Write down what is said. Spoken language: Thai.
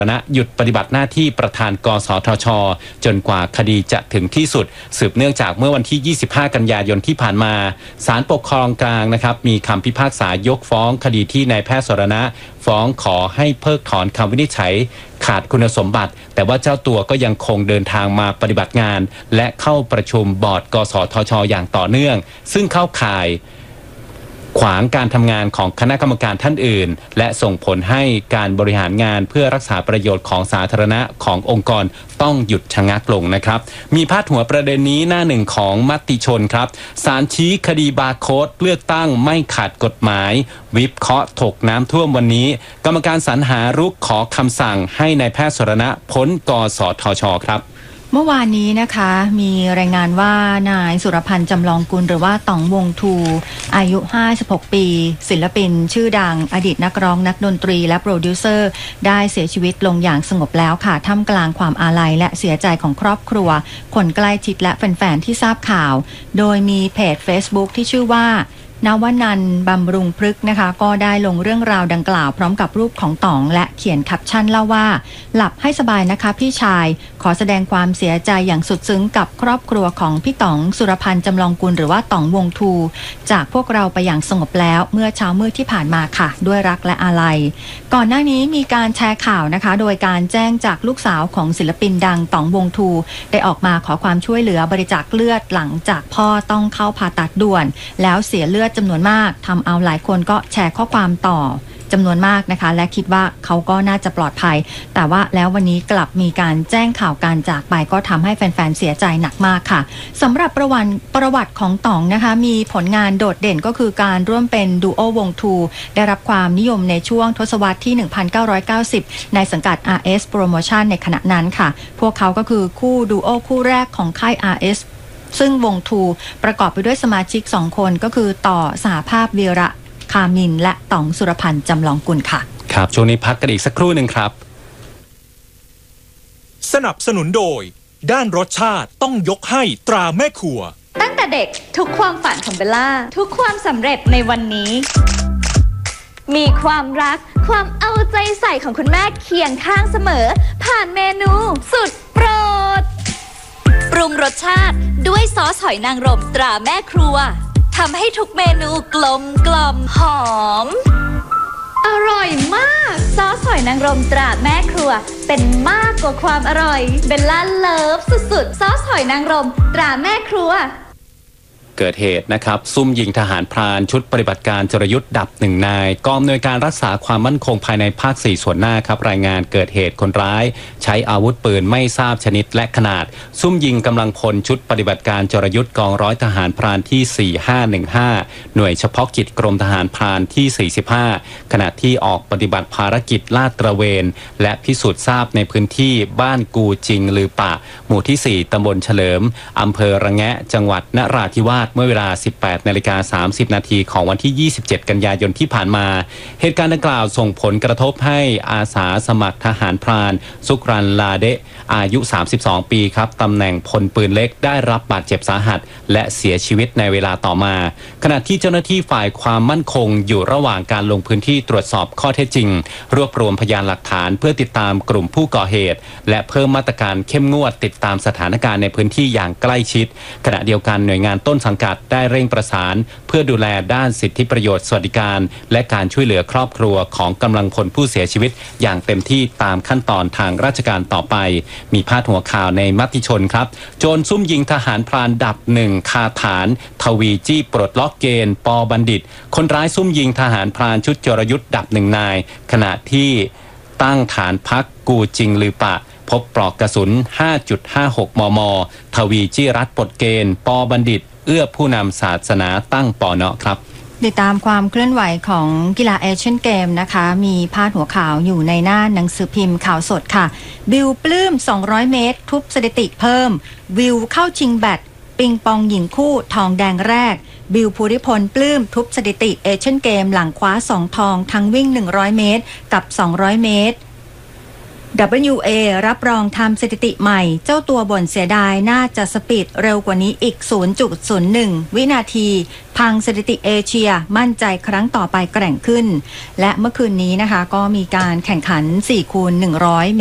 หยุดปฏิบัติหน้าที่ประธานกสทช.จนกว่าคดีจะถึงที่สุดสืบเนื่องจากเมื่อวันที่25กันยายนที่ผ่านมาศาลปกครองกลางนะครับมีคำพิพากษายกฟ้องคดีที่นายแพทย์สรณะฟ้องขอให้เพิกถอนคำวินิจฉัยขาดคุณสมบัติแต่ว่าเจ้าตัวก็ยังคงเดินทางมาปฏิบัติงานและเข้าประชุมบอร์ดกสทช.อย่างต่อเนื่องซึ่งเข้าข่ายขวางการทำงานของคณะกรรมการท่านอื่นและส่งผลให้การบริหารงานเพื่อรักษาประโยชน์ของสาธารณะขององค์กรต้องหยุดชะงักลงนะครับมีพาดหัวประเด็นนี้หน้าหนึ่งของมติชนครับศาลชี้คดีบาร์โค้ดเลือกตั้งไม่ขัดกฎหมายวิปเคาะถกน้ำท่วมวันนี้กรรมการสรรหารุกขอคำสั่งให้นายแพทย์สรณะพ้นกสทช.ครับเมื่อวานนี้นะคะมีรายงานว่านายสุรพันธ์จำลองกุลหรือว่าต๋องวงทูอายุ56ปีศิลปินชื่อดังอดีตนักร้องนักดนตรีและโปรดิวเซอร์ได้เสียชีวิตลงอย่างสงบแล้วค่ะท่ามกลางความอาลัยและเสียใจของครอบครัวคนใกล้ชิดและแฟนๆที่ทราบข่าวโดยมีเพจ Facebook ที่ชื่อว่านวนันท์บำรุงพฤกษ์นะคะก็ได้ลงเรื่องราวดังกล่าวพร้อมกับรูปของต๋องและเขียนแคปชั่นเล่าว่าหลับให้สบายนะคะพี่ชายขอแสดงความเสียใจอย่างสุดซึ้งกับครอบครัวของพี่ต๋องสุรพันธ์จำลองกุลหรือว่าต๋องวงทูจากพวกเราไปอย่างสงบแล้วเมื่อเช้ามืดที่ผ่านมาค่ะด้วยรักและอาลัยก่อนหน้านี้มีการแชร์ข่าวนะคะโดยการแจ้งจากลูกสาวของศิลปินดังต๋องวงทูได้ออกมาขอความช่วยเหลือบริจาคเลือดหลังจากพ่อต้องเข้าผ่าตัดด่วนแล้วเสียเลือดจำนวนมากทำเอาหลายคนก็แชร์ข้อความต่อจำนวนมากนะคะและคิดว่าเขาก็น่าจะปลอดภัยแต่ว่าแล้ววันนี้กลับมีการแจ้งข่าวการจากไปก็ทำให้แฟนๆเสียใจหนักมากค่ะสำหรับประวัติของต๋องนะคะมีผลงานโดดเด่นก็คือการร่วมเป็นดูโอวงทูได้รับความนิยมในช่วงทศวรรษที่1990ในสังกัด RS Promotion ในขณะนั้นค่ะพวกเขาก็คือคู่ดูโอคู่แรกของค่าย RSซึ่งวงทูประกอบไปด้วยสมาชิก2คนก็คือต่อสหภาพวีระคามินและต๋องสุรพันธ์จำลองกุลค่ะครับช่วงนี้พักกันอีกสักครู่หนึ่งครับสนับสนุนโดยด้านรสชาติต้องยกให้ตราแม่ครัวตั้งแต่เด็กทุกความฝันของเบลล่าทุกความสำเร็จในวันนี้มีความรักความเอาใจใส่ของคุณแม่เคียงข้างเสมอผ่านเมนูสุดโปรดปรุงรสชาติด้วยซอสหอยนางรมตราแม่ครัวทำให้ทุกเมนูกลมกล่อมหอมอร่อยมากซอสหอยนางรมตราแม่ครัวเป็นมากกว่าความอร่อยเบลล่าเลิฟสุดๆซอสหอยนางรมตราแม่ครัวเกิดเหตุนะครับซุ่มยิงทหารพรานชุดปฏิบัติการจรยุทธ์ดับ1นายกองอำนวยการรักษาความมั่นคงภายในภาค4ส่วนหน้าครับรายงานเกิดเหตุคนร้ายใช้อาวุธปืนไม่ทราบชนิดและขนาดซุ่มยิงกำลังพลชุดปฏิบัติการจรยุทธ์กองร้อยทหารพรานที่4515หน่วยเฉพาะกิจกรมทหารพรานที่45ขณะที่ออกปฏิบัติภารกิจลาดตระเวนและพิสูจน์ทราบในพื้นที่บ้านกูจิงลือปะหมู่ที่4ตำบลเฉลิมอำเภอระแงะจังหวัดนราธิวาสเมื่อเวลา 18:30 นาทีของวันที่27กันยายนที่ผ่านมาเหตุการณ์ดังกล่าวส่งผลกระทบให้อาสาสมัครทหารพรานสุกรันลาเดะอายุ32ปีครับตำแหน่งพลปืนเล็กได้รับบาดเจ็บสาหัสและเสียชีวิตในเวลาต่อมาขณะที่เจ้าหน้าที่ฝ่ายความมั่นคงอยู่ระหว่างการลงพื้นที่ตรวจสอบข้อเท็จจริงรวบรวมพยานหลักฐานเพื่อติดตามกลุ่มผู้ก่อเหตุและเพิ่มมาตรการเข้มงวดติดตามสถานการณ์ในพื้นที่อย่างใกล้ชิดขณะเดียวกันหน่วยงานต้นสังกัดได้เร่งประสานเพื่อดูแลด้านสิทธิประโยชน์สวัสดิการและการช่วยเหลือครอบครัวของกำลังพลผู้เสียชีวิตอย่างเต็มที่ตามขั้นตอนทางราชการต่อไปมีพาดหัวข่าวในมติชนครับโจรซุ่มยิงทหารพรานดับ1คาฐานทวีจี้ปลดล็อกเกณฑ์ปบัณฑิตคนร้ายซุ่มยิงทหารพรานชุดจรยุทธ์ดับ1นายขณะที่ตั้งฐานพักกูจิงลือปะพบปลอกกระสุน 5.56 มม.ทวีจี้รัดปลดเกณฑ์ปบัณฑิตเอื้อผู้นำศาสนาตั้งปน.ครับติดตามความเคลื่อนไหวของกีฬาเอเชียนเกมนะคะมีพาดหัวข่าวอยู่ในหน้าหนังสือพิมพ์ข่าวสดค่ะบิวปลื้ม200เมตรทุบสถิติเพิ่มวิวเข้าชิงแบดปิงปองหญิงคู่ทองแดงแรกบิวภูริพลปลื้มทุบสถิติเอเชียนเกมหลังคว้า2ทองทั้งวิ่ง100เมตรกับ200เมตร WA รับรองทำสถิติใหม่เจ้าตัวบ่นเสียดายน่าจะสปีดเร็วกว่านี้อีก 0.01 วินาทีพังสถิติเอเชียมั่นใจครั้งต่อไปแกร่งขึ้นและเมื่อคืนนี้นะคะก็มีการแข่งขัน4x100